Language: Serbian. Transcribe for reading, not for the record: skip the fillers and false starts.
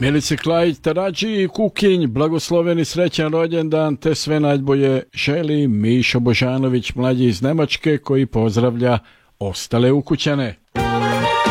Milice Klajić, Tarađi i Kukinj, blagosloveni srećan rođendan te sve najbolje želi Mišo Božanović, mlađi iz Nemačke, koji pozdravlja ostale ukućane.